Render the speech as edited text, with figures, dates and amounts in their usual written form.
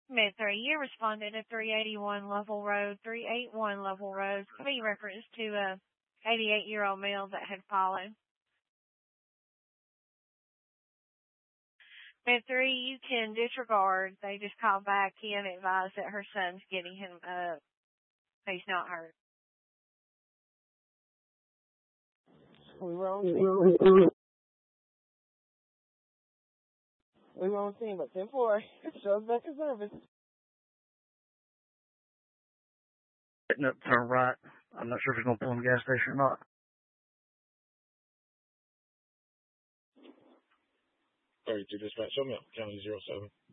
Med 3, you responded to 381 Level Road, 381 Level Road. Be reference to a 88-year-old male that had fallen. Med 3, you can disregard. They just called back in and advised that her son's getting him up. He's not hurt. We were on scene, but 10-4. Shows back in service. Hitting up, turn right. I'm not sure if he's going to pull in the gas station or not. 32 dispatch, show me up, County 07.